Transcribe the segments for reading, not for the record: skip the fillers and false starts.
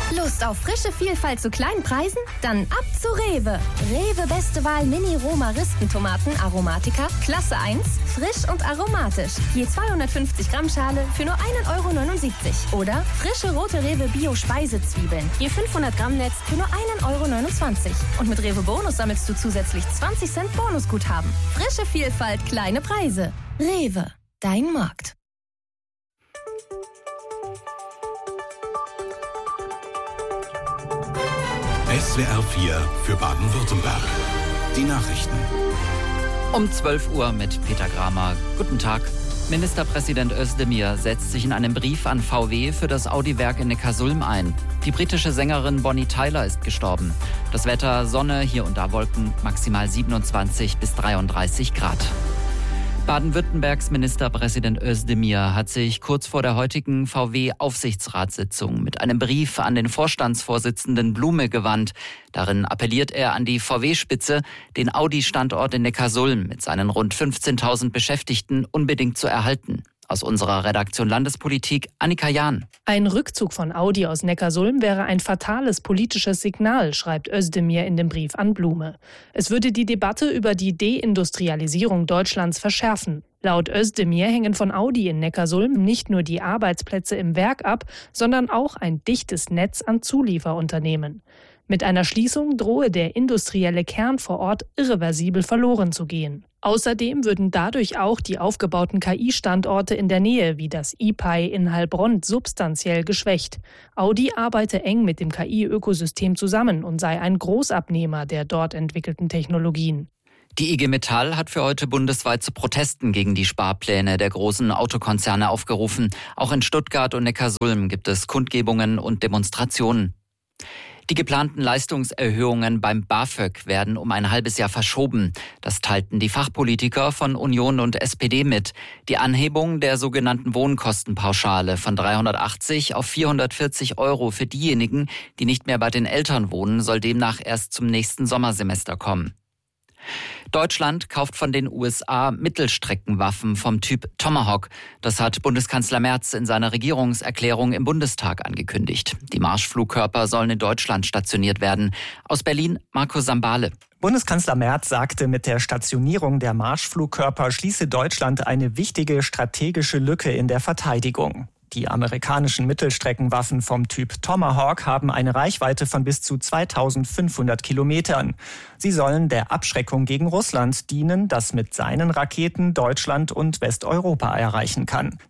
Lust auf frische Vielfalt zu kleinen Preisen? Dann ab zu Rewe. Rewe Beste Wahl Mini-Roma-Rispentomaten Aromatica, Klasse 1, frisch und aromatisch. Je 250 Gramm Schale für nur 1,79 €. Oder frische rote Rewe Bio-Speisezwiebeln. Je 500 Gramm Netz für nur 1,29 €. Und mit Rewe Bonus sammelst du zusätzlich 20 Cent Bonusguthaben. Frische Vielfalt, kleine Preise. Rewe, dein Markt. SWR 4 für Baden-Württemberg. Die Nachrichten. Um 12 Uhr mit Peter Gramer. Guten Tag. Ministerpräsident Özdemir setzt sich in einem Brief an VW für das Audi-Werk in Neckarsulm ein. Die britische Sängerin Bonnie Tyler ist gestorben. Das Wetter: Sonne, hier und da Wolken, maximal 27 bis 33 Grad. Baden-Württembergs Ministerpräsident Özdemir hat sich kurz vor der heutigen VW-Aufsichtsratssitzung mit einem Brief an den Vorstandsvorsitzenden Blume gewandt. Darin appelliert er an die VW-Spitze, den Audi-Standort in Neckarsulm mit seinen rund 15.000 Beschäftigten unbedingt zu erhalten. Aus unserer Redaktion Landespolitik, Annika Jahn. Ein Rückzug von Audi aus Neckarsulm wäre ein fatales politisches Signal, schreibt Özdemir in dem Brief an Blume. Es würde die Debatte über die Deindustrialisierung Deutschlands verschärfen. Laut Özdemir hängen von Audi in Neckarsulm nicht nur die Arbeitsplätze im Werk ab, sondern auch ein dichtes Netz an Zulieferunternehmen. Mit einer Schließung drohe der industrielle Kern vor Ort irreversibel verloren zu gehen. Außerdem würden dadurch auch die aufgebauten KI-Standorte in der Nähe, wie das IPAI in Heilbronn, substanziell geschwächt. Audi arbeite eng mit dem KI-Ökosystem zusammen und sei ein Großabnehmer der dort entwickelten Technologien. Die IG Metall hat für heute bundesweit zu Protesten gegen die Sparpläne der großen Autokonzerne aufgerufen. Auch in Stuttgart und Neckarsulm gibt es Kundgebungen und Demonstrationen. Die geplanten Leistungserhöhungen beim BAföG werden um ein halbes Jahr verschoben. Das teilten die Fachpolitiker von Union und SPD mit. Die Anhebung der sogenannten Wohnkostenpauschale von 380 auf 440 € für diejenigen, die nicht mehr bei den Eltern wohnen, soll demnach erst zum nächsten Sommersemester kommen. Deutschland kauft von den USA Mittelstreckenwaffen vom Typ Tomahawk. Das hat Bundeskanzler Merz in seiner Regierungserklärung im Bundestag angekündigt. Die Marschflugkörper sollen in Deutschland stationiert werden. Aus Berlin, Marco Sambale. Bundeskanzler Merz sagte, mit der Stationierung der Marschflugkörper schließe Deutschland eine wichtige strategische Lücke in der Verteidigung. Die amerikanischen Mittelstreckenwaffen vom Typ Tomahawk haben eine Reichweite von bis zu 2500 Kilometern. Sie sollen der Abschreckung gegen Russland dienen, das mit seinen Raketen Deutschland und Westeuropa erreichen kann.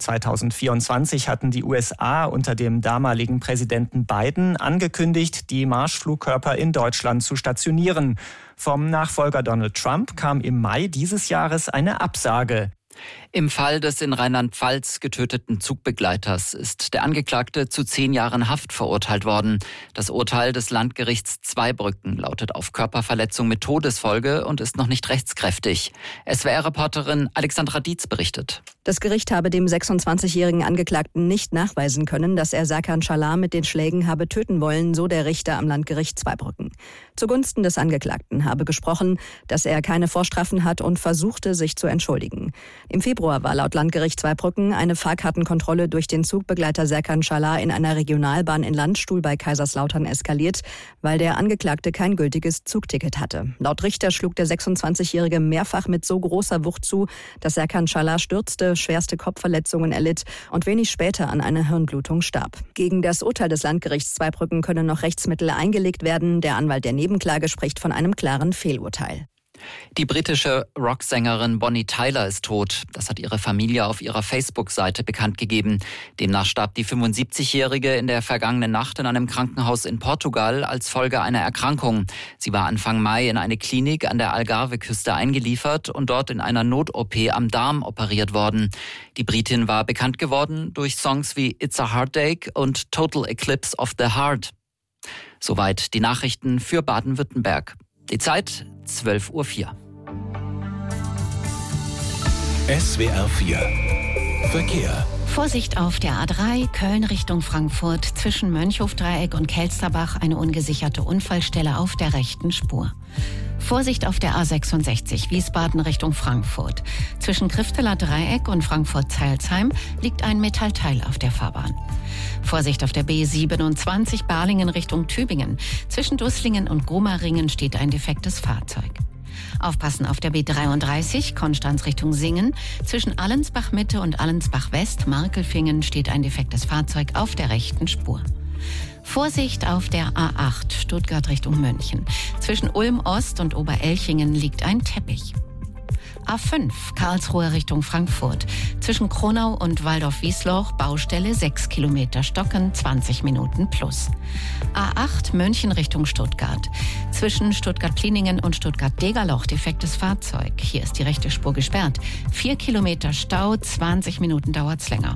2024 hatten die USA unter dem damaligen Präsidenten Biden angekündigt, die Marschflugkörper in Deutschland zu stationieren. Vom Nachfolger Donald Trump kam im Mai dieses Jahres eine Absage. Im Fall des in Rheinland-Pfalz getöteten Zugbegleiters ist der Angeklagte zu 10 Jahren Haft verurteilt worden. Das Urteil des Landgerichts Zweibrücken lautet auf Körperverletzung mit Todesfolge und ist noch nicht rechtskräftig. SWR-Reporterin Alexandra Dietz berichtet. Das Gericht habe dem 26-jährigen Angeklagten nicht nachweisen können, dass er Serkan Çalar mit den Schlägen habe töten wollen, so der Richter am Landgericht Zweibrücken. Zugunsten des Angeklagten habe gesprochen, dass er keine Vorstrafen hat und versuchte, sich zu entschuldigen. Im Februar war laut Landgericht Zweibrücken eine Fahrkartenkontrolle durch den Zugbegleiter Serkan Çalar in einer Regionalbahn in Landstuhl bei Kaiserslautern eskaliert, weil der Angeklagte kein gültiges Zugticket hatte. Laut Richter schlug der 26-Jährige mehrfach mit so großer Wucht zu, dass Serkan Çalar stürzte, schwerste Kopfverletzungen erlitt und wenig später an einer Hirnblutung starb. Gegen das Urteil des Landgerichts Zweibrücken können noch Rechtsmittel eingelegt werden. Der Anwalt der Nebenklage spricht von einem klaren Fehlurteil. Die britische Rocksängerin Bonnie Tyler ist tot. Das hat ihre Familie auf ihrer Facebook-Seite bekannt gegeben. Demnach starb die 75-Jährige in der vergangenen Nacht in einem Krankenhaus in Portugal als Folge einer Erkrankung. Sie war Anfang Mai in eine Klinik an der Algarve-Küste eingeliefert und dort in einer Not-OP am Darm operiert worden. Die Britin war bekannt geworden durch Songs wie It's a Heartache und Total Eclipse of the Heart. Soweit die Nachrichten für Baden-Württemberg. Die Zeit 12:04 Uhr. SWR 4 Verkehr. Vorsicht auf der A3, Köln Richtung Frankfurt, zwischen Mönchhofdreieck und Kelsterbach eine ungesicherte Unfallstelle auf der rechten Spur. Vorsicht auf der A66, Wiesbaden Richtung Frankfurt. Zwischen Krifteler Dreieck und Frankfurt-Zeilsheim liegt ein Metallteil auf der Fahrbahn. Vorsicht auf der B27, Balingen Richtung Tübingen. Zwischen Dusslingen und Gromaringen steht ein defektes Fahrzeug. Aufpassen auf der B33, Konstanz Richtung Singen. Zwischen Allensbach-Mitte und Allensbach-West, Markelfingen, steht ein defektes Fahrzeug auf der rechten Spur. Vorsicht auf der A8, Stuttgart Richtung München. Zwischen Ulm-Ost und Oberelchingen liegt ein Teppich. A5, Karlsruhe Richtung Frankfurt. Zwischen Kronau und Waldorf-Wiesloch, Baustelle 6 Kilometer Stocken, 20 Minuten plus. A8, München Richtung Stuttgart. Zwischen Stuttgart-Kliningen und Stuttgart-Degerloch, defektes Fahrzeug. Hier ist die rechte Spur gesperrt. 4 Kilometer Stau, 20 Minuten dauert's länger.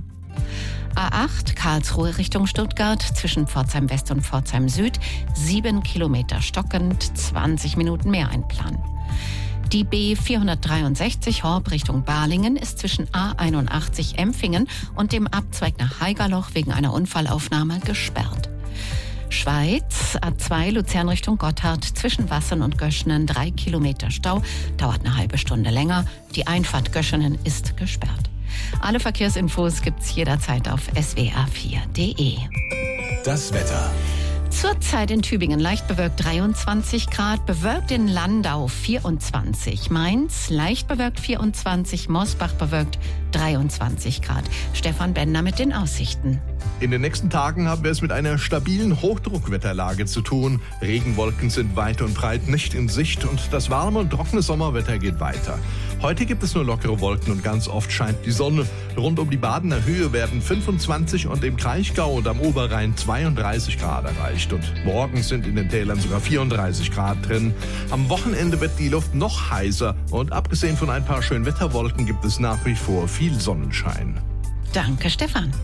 A8, Karlsruhe Richtung Stuttgart, zwischen Pforzheim West und Pforzheim Süd, 7 Kilometer stockend, 20 Minuten mehr einplanen. Die B463 Horb Richtung Balingen ist zwischen A81 Empfingen und dem Abzweig nach Haigerloch wegen einer Unfallaufnahme gesperrt. Schweiz, A2 Luzern Richtung Gotthard, zwischen Wassern und Göschenen 3 Kilometer Stau, dauert eine halbe Stunde länger. Die Einfahrt Göschenen ist gesperrt. Alle Verkehrsinfos gibt's jederzeit auf swr4.de. Das Wetter. Zurzeit in Tübingen leicht bewölkt 23 Grad, bewölkt in Landau 24, Mainz leicht bewölkt 24, Mosbach bewölkt 23 Grad. Stefan Bender mit den Aussichten. In den nächsten Tagen haben wir es mit einer stabilen Hochdruckwetterlage zu tun. Regenwolken sind weit und breit nicht in Sicht und das warme und trockene Sommerwetter geht weiter. Heute gibt es nur lockere Wolken und ganz oft scheint die Sonne. Rund um die Badener Höhe werden 25 und im Kraichgau und am Oberrhein 32 Grad erreicht. Und morgen sind in den Tälern sogar 34 Grad drin. Am Wochenende wird die Luft noch heißer und abgesehen von ein paar Schönwetterwolken gibt es nach wie vor viel Sonnenschein. Danke, Stefan.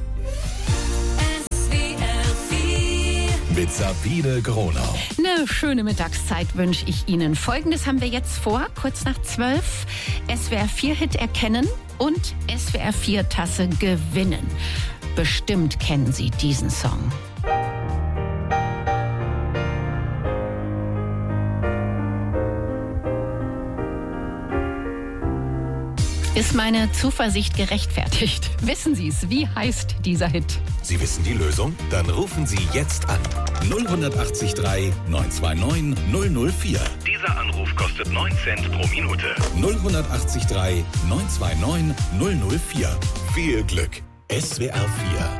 Mit Sabine Gronau. Eine schöne Mittagszeit wünsche ich Ihnen. Folgendes haben wir jetzt vor, kurz nach 12. SWR4-Hit erkennen und SWR4-Tasse gewinnen. Bestimmt kennen Sie diesen Song. Ist meine Zuversicht gerechtfertigt? Wissen Sie es? Wie heißt dieser Hit? Sie wissen die Lösung? Dann rufen Sie jetzt an. 0183 929 004. Dieser Anruf kostet 9 Cent pro Minute. 0183 929 004. Viel Glück. SWR4